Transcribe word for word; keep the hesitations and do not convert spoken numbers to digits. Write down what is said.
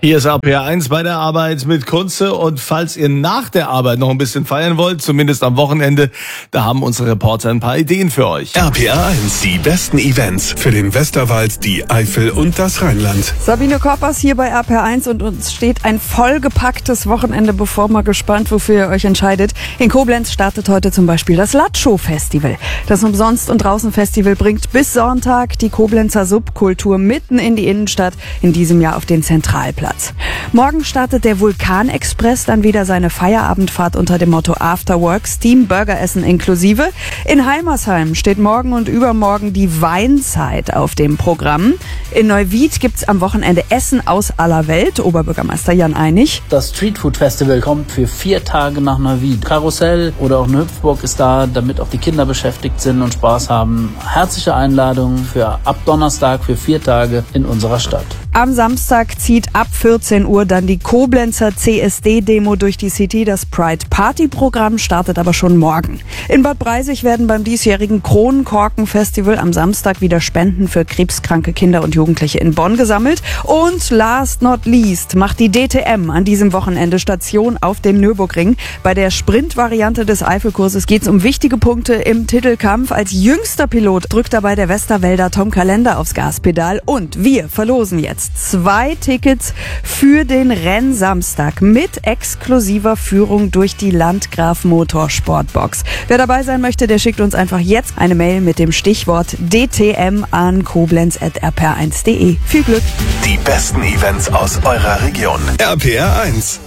Hier ist R P R eins bei der Arbeit mit Kunze, und falls ihr nach der Arbeit noch ein bisschen feiern wollt, zumindest am Wochenende, da haben unsere Reporter ein paar Ideen für euch. R P R eins, die besten Events für den Westerwald, die Eifel und das Rheinland. Sabine Koppers hier bei R P R eins, und uns steht ein vollgepacktes Wochenende bevor. Mal gespannt, wofür ihr euch entscheidet. In Koblenz startet heute zum Beispiel das Latschow-Festival. Das Umsonst- und Draußen-Festival bringt bis Sonntag die Koblenzer Subkultur mitten in die Innenstadt, in diesem Jahr auf den Zentralplatz. Morgen startet der Vulkan-Express dann wieder seine Feierabendfahrt unter dem Motto Afterworks, Team Burgeressen inklusive. In Heimersheim steht morgen und übermorgen die Weinzeit auf dem Programm. In Neuwied gibt's am Wochenende Essen aus aller Welt, Oberbürgermeister Jan Einig. Das Streetfood Festival kommt für vier Tage nach Neuwied. Karussell oder auch eine Hüpfburg ist da, damit auch die Kinder beschäftigt sind und Spaß haben. Herzliche Einladung für ab Donnerstag für vier Tage in unserer Stadt. Am Samstag zieht ab vierzehn Uhr dann die Koblenzer C S D-Demo durch die City. Das Pride-Party-Programm startet aber schon morgen. In Bad Breisig werden beim diesjährigen Kronkorken-Festival am Samstag wieder Spenden für krebskranke Kinder und Jugendliche in Bonn gesammelt. Und last not least macht die D T M an diesem Wochenende Station auf dem Nürburgring. Bei der Sprint-Variante des Eifelkurses geht es um wichtige Punkte im Titelkampf. Als jüngster Pilot drückt dabei der Westerwälder Tom Kalender aufs Gaspedal. Und wir verlosen jetzt zwei Tickets für den Rennsamstag mit exklusiver Führung durch die Landgraf Motorsportbox. Wer dabei sein möchte, der schickt uns einfach jetzt eine Mail mit dem Stichwort D T M an koblenz at r p r eins punkt d e. Viel Glück! Die besten Events aus eurer Region. R P R eins.